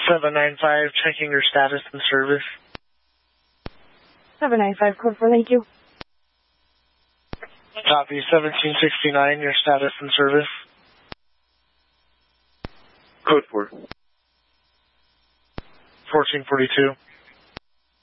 795, checking your status and service. 795, code 4, thank you. Copy, 1769, your status and service. Code 4. 1442.